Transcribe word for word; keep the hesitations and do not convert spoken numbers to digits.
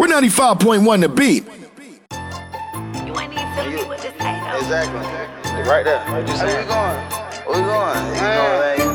ninety-five point one The Beat. You ain't even telling me what to say though. Exactly. Right there. Where you going? Where we going? You know that.